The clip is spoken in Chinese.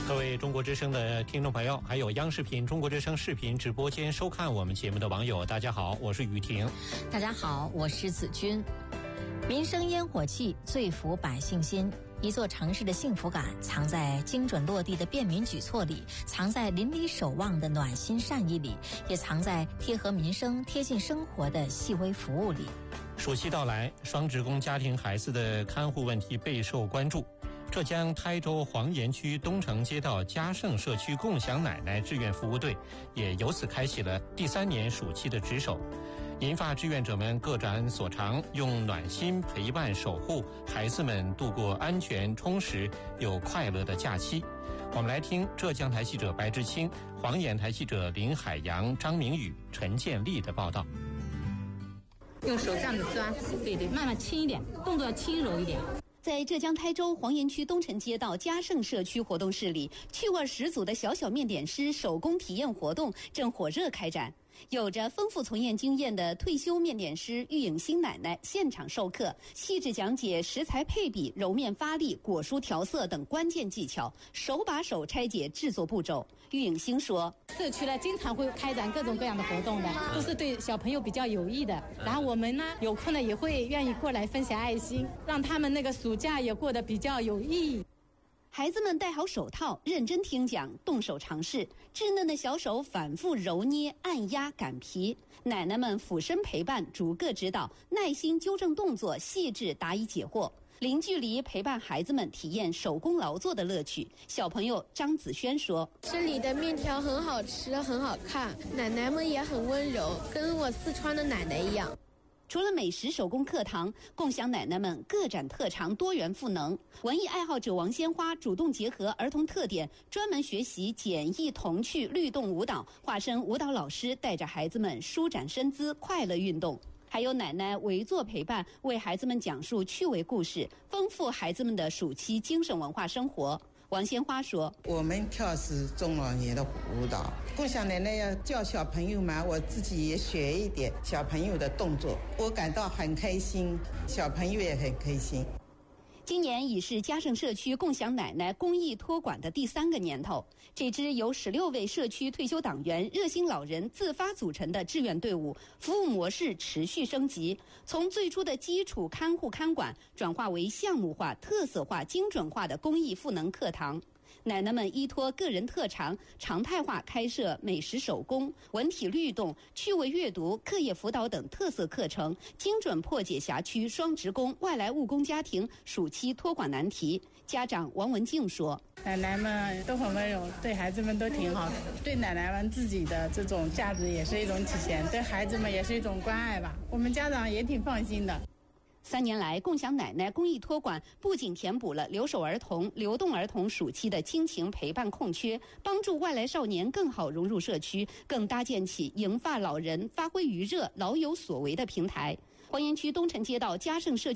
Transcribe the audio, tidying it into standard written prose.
各位中国之声的听众朋友，还有央视频中国之声视频直播间收看我们节目的网友，大家好，我是雨婷。 大家好，我是子君。民生烟火气，最抚百姓心。一座城市的幸福感藏在精准落地的便民举措里，藏在邻里守望的暖心善意里，也藏在贴合民生、贴近生活的细微服务里。 暑期到来，双职工家庭孩子的看护问题备受关注。浙江台州黄岩区东城街道嘉盛社区共享奶奶志愿服务队也由此开启了第3年暑期的值守，银发志愿者们各展所长，用暖心陪伴守护孩子们度过安全、充实又快乐的假期。我们来听浙江台记者白志清、黄岩台记者林海洋、张明宇、陈建立的报道。 用手这样子抓，对，慢慢轻一点，动作要轻柔一点。 在浙江台州黄岩区东城街道嘉盛社区活动室里，趣味十足的小小面点师手工体验活动正火热开展。有着丰富从业经验的退休面点师玉影星奶奶现场授课，细致讲解食材配比、揉面发力、果蔬调色等关键技巧，手把手拆解制作步骤。玉影星说， 社区呢经常会开展各种各样的活动的，都是对小朋友比较有益的。然后我们呢有空呢也会愿意过来分享爱心，让他们那个暑假也过得比较有意义。 孩子们戴好手套，认真听讲，动手尝试，稚嫩的小手反复揉捏、按压、擀皮，奶奶们俯身陪伴，逐个指导，耐心纠正动作，细致答疑解惑，零距离陪伴孩子们体验手工劳作的乐趣。小朋友张子轩说， 这里的面条很好吃，很好看，奶奶们也很温柔，跟我四川的奶奶一样。 除了美食手工课堂，共享奶奶们各展特长，多元赋能。文艺爱好者王鲜花主动结合儿童特点，专门学习简易童趣律动舞蹈，化身舞蹈老师，带着孩子们舒展身姿，快乐运动。还有奶奶围坐陪伴，为孩子们讲述趣味故事，丰富孩子们的暑期精神文化生活。王鲜花说， 我们跳是中老年的舞蹈，共享奶奶要教小朋友嘛，我自己也学一点小朋友的动作，我感到很开心，小朋友也很开心。 今年已是嘉盛社区共享奶奶公益托管的第3个年头，这支由16位社区退休党员、热心老人自发组成的志愿队伍，服务模式持续升级，从最初的基础看护看管，转化为项目化、特色化、精准化的公益赋能课堂。奶奶们依托个人特长，常态化开设美食手工、文体律动、趣味阅读、课业辅导等特色课程，精准破解辖区双职工、外来务工家庭暑期托管难题。家长王文静说， 奶奶们都很温柔，对孩子们都挺好的，对奶奶们自己的这种价值也是一种体现，对孩子们也是一种关爱吧，我们家长也挺放心的。 3年来，共享奶奶公益托管不仅填补了留守儿童、流动儿童暑期的亲情陪伴空缺，帮助外来少年更好融入社区，更搭建起银发老人发挥余热、老有所为的平台。黄岩区东城街道嘉盛社